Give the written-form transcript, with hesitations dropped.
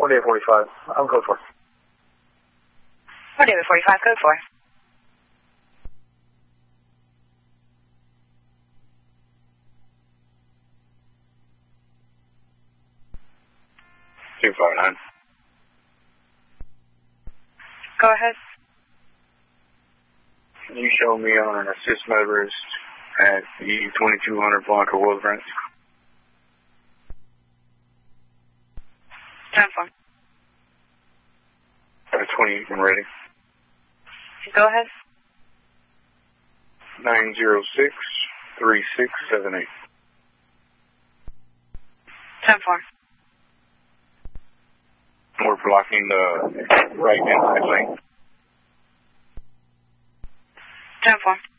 David 45. I'm code 4. 4 David 45, code 4. Two 59. Go ahead. Can you show me on an assist motorist at the 2200 Blanca World Branch? 10-4. 28, I'm ready. Go ahead. 906-3678. 10-4. We're blocking the right inside lane. 10-4.